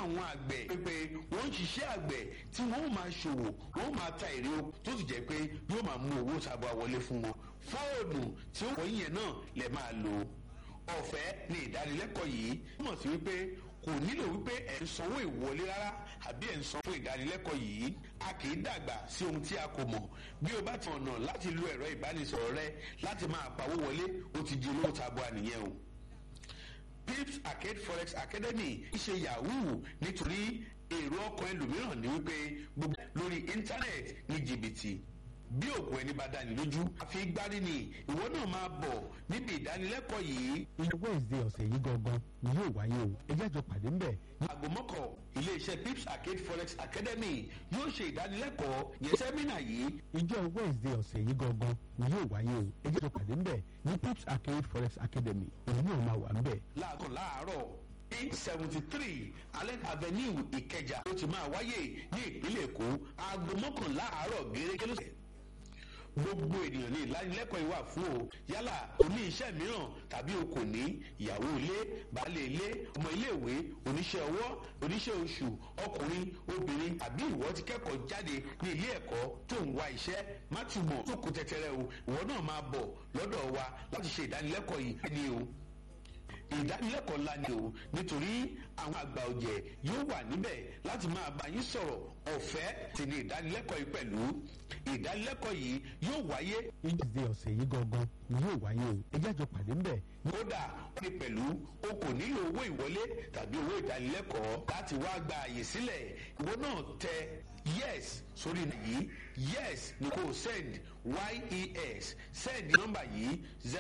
àwọn àgbẹ̀ pé wọ́n ń ṣiṣẹ́ àgbẹ̀ tí wọ́n máa ṣòwò wọ́n máa ta èrè oko tó sì jẹ́ pé yóò máa mú owó sábà wọlé fún wọn fóònù tí ó wọ yẹn náà lè máa lò ọ̀fẹ́ ní ìdánilẹ́kọ̀ọ́ yìí mọ̀ sí wípé kò nílò wípé ẹ̀ ń sanwó ìwọlé rárá àbí ẹ̀ ń sanwó ìdánilẹ́kọ̀ọ́ yìí a kì í dàgbà sí ohun tí a kò mọ̀ bí o bá ti ọ̀nà láti lo ẹ̀rọ ìbánisọ̀rọ̀ rẹ láti máa pawó wọlé ó ti di olówó tabua nìyẹn o. Pips Arcade Forex Academy ṣe yahoo nítorí èrò ọkàn ẹlòmíràn ní wípé gbogbo lórí íńtánẹ́ẹ̀tì ní jìbìtì bí òògùn ẹni bá dání lójú àfi gbárí ni ìwọ náà máa bọ̀ níbi ìdánilẹ́kọ̀ọ́ yìí. ìjọ Wednesday ọ̀sẹ̀ yìí gangan ni yóò wáyé o ẹ jẹ́ àjọ pàdé ńbẹ̀. aago mọ́kọ̀ iléeṣẹ́ Pips Arcade Forex Academy yóò ṣe ìdánilẹ́kọ̀ọ́ yẹn sẹ́mínà yìí. ìjọ Wednesday ọ̀sẹ̀ yìí gangan ni yóò wáyé o ẹ jẹ́ àjọ pàdé ńbẹ̀ ní Pips Arcade Forex Academy èyí náà máa wà ńbẹ̀. láàárọ̀ 873 Allen Avenue Ìkẹjà ló ti máa wáyé ní ìpínlẹ̀ Èkó aago mọ́kànlá àárọ̀ gẹ́gẹ́ ló gbogbo ènìyàn ní ìlanilẹ́kọ̀ọ́ ìwà fún o yálà oní iṣẹ́ mìíràn tàbí o kò ní ìyàwó ilé baálé ilé ọmọ iléèwé oníṣẹ́ ọwọ́ oníṣẹ́ oṣù ọkùnrin obìnrin àbí ìwọ ti kẹ́kọ̀ọ́ jáde ní ilé ẹ̀kọ́ tó ń wá iṣẹ́ má túbọ̀ tó kù tẹ́tẹ́rẹ́ o ìwọ náà máa bọ̀ lọ́dọ̀ wa láti ṣe ìdánilẹ́kọ̀ọ́ yìí ní o ìdánilẹ́kọ̀ọ́ ńlá ni o nítorí àwọn àgbà ọ̀jẹ̀ yóò wà níbẹ̀ láti máa bá yín sọ̀rọ̀ ọ̀fẹ́ sì ni ìdánilẹ́kọ̀ọ́ yìí pẹ̀lú ìdánilẹ́kọ̀ọ́ yìí yóò wáyé. ìjọba ọ̀sẹ̀ yìí gangan ni yóò wáyé o ẹ jẹ́ àjọ pàdé ńbẹ̀. kódà ó ní pẹ̀lú o kò nílò owó ìwọlé tàbí owó ìdánilẹ́kọ̀ọ́ láti wá gba àyè sílẹ̀ ìwọ náà tẹ yes sórí yìí yes ni kò send yes send nọ́mbà yìí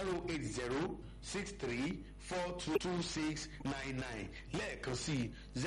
08063422699 lẹ́ẹ̀kan sí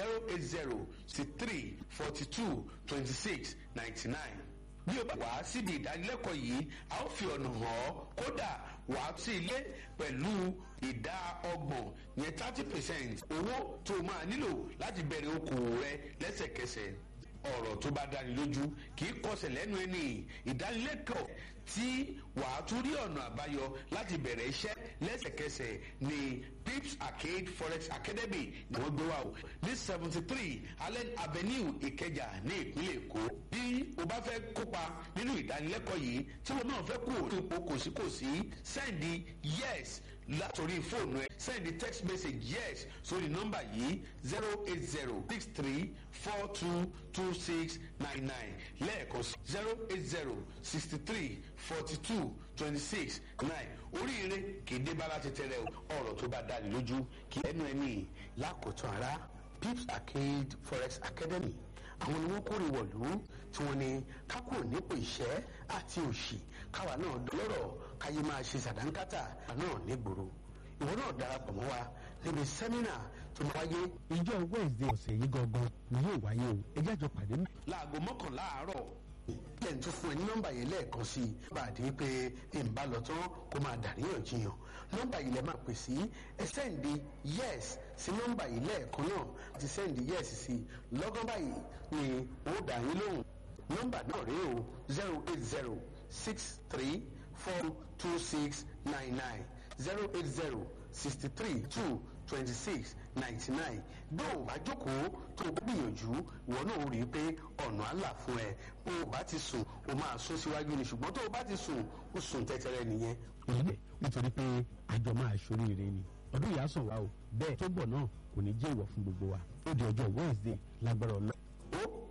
08063422699 bí o bá wá síbi ìdánilẹ́kọ̀ọ́ yìí a ó fi ọ̀nà hàn ọ́ kódà wà á sí ilé pẹ̀lú ìdá 30% yẹn 30% owó tó o máa nílò láti bẹ̀rẹ̀ okòwò rẹ lẹ́sẹ̀kẹsẹ̀ ọ̀rọ̀ tó bá dáni lójú kì í kọsẹ̀ lẹ́nu ẹni ìdánilẹ́kọ̀ọ́ tí wàá tún rí ọ̀nà àbáyọ láti bẹ̀rẹ̀ iṣẹ́ lẹ́sẹ̀kẹsẹ̀ ní Pips Arcade Forex Academy ni wọ́n gbé wá o ní 73 Allen Avenue Ìkẹjà ní ìpínlẹ̀ Èkó bí o bá fẹ́ kópa nínú ìdánilẹ́kọ̀ọ́ yìí tí wọn náà fẹ́ kó ipò kòsíkòsí sẹ́ndì yes látòrí fóònù ẹ sẹ́ndì text message yes sórí nọ́mbà yìí 08063422699 lẹ́ẹ̀kan 08063422699 oríire kéde bára tẹtẹrẹ ọ̀rọ̀ tó bá dáni lójú kí ẹnu ẹni lákòótán ara Pips Arcade Forex Academy àwọn ni wọ́n kórè wọ̀lú tí wọ́n ní kákò nípò ìṣẹ́ àti òṣì káwa náà dọlọ́rọ̀ káyé máa ṣe sàdánkátà náà nígboro ìwọ náà darapọ̀ mọ́ wa níbi sẹ́mínà tó máa wáyé. ìjọ Wednesday ọ̀sẹ̀ yìí gangan ni yóò wáyé o ẹ jẹ́ àjọ pàdé ńbẹ̀. láago 11 àárọ̀ lẹ́yìn tó fún ẹ ní nọ́mbà yẹn lẹ́ẹ̀kan sí i bàdí pé ìbá lọ tán kó máa dàríyànjiyàn nọ́mbà yìí lẹ máa pè sí ẹ sẹ́ǹdì yes sí nọ́mbà yìí lẹ́ẹ̀kan náà ti sẹ́ǹdì yes sí i lọ́gán báyìí ni ó dà yín lóhùn nọ́mbà náà rèé o 08063422699 08063422699 bí o bá jókòó tó o gbìyànjú ìwọ náà ó rí i pé ọ̀nà àlà fún ẹ bó o bá ti sùn o máa sún síwájú ni ṣùgbọ́n tó o bá ti sùn o sùn tẹ́tẹ́rẹ́ nìyẹn. ìyẹn nítorí pé àjọ máa ṣoríire ni ọdún yìí á sàn wá o bẹ́ẹ̀ tó bọ̀ náà kò ní jẹ́ ìwọ̀ fún gbogbo wa ó di ọjọ́ Wednesday lágbára Ọlọ́run.